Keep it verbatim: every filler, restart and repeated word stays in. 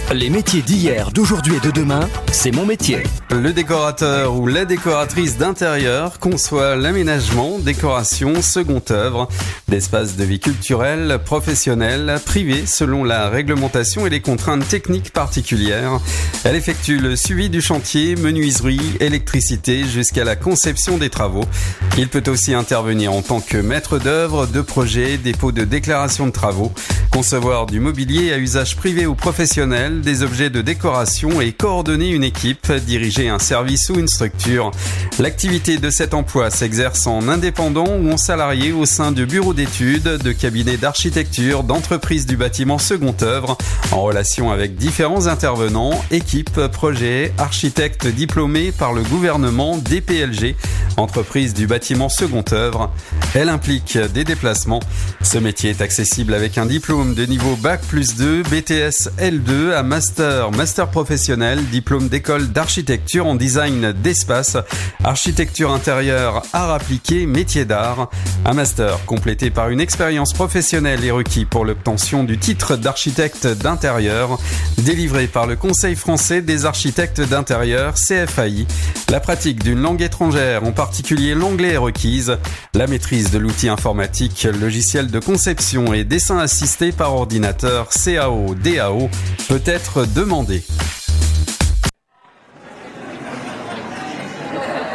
Les métiers d'hier, d'aujourd'hui et de demain, c'est mon métier. Le décorateur ou la décoratrice d'intérieur conçoit l'aménagement, décoration, second œuvre d'espaces de vie culturelle, professionnelle, privée selon la réglementation et les contraintes techniques particulières. Elle effectue le suivi du chantier, menuiserie, électricité jusqu'à la conception des travaux. Il peut aussi intervenir en tant que maître d'œuvre, de projet, dépôt de déclaration de travaux, concevoir du mobilier à usage privé ou professionnel, des objets de décoration et coordonner une équipe, diriger un service ou une structure. L'activité de cet emploi s'exerce en indépendant ou en salarié au sein de bureaux d'études, de cabinets d'architecture, d'entreprises du bâtiment second œuvre, en relation avec différents intervenants, équipes, projets, architectes diplômés par le gouvernement, D P L G, entreprises du bâtiment second œuvre. Elle implique des déplacements. Ce métier est accessible avec un diplôme de niveau bac plus deux, B T S L deux à master, master professionnel, diplôme d'école d'architecture en design d'espace, architecture intérieure, art appliqué, métier d'art. Un master complété par une expérience professionnelle est requis pour l'obtention du titre d'architecte d'intérieur, délivré par le Conseil français des architectes d'intérieur, C F A I. La pratique d'une langue étrangère, en particulier l'anglais, est requise. La maîtrise de l'outil informatique, logiciel de conception et dessin assisté par ordinateur, C A O, D A O, peut être demandée.